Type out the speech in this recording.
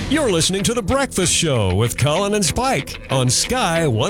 You're listening to The Breakfast Show with Colin and Spike on Sky 1.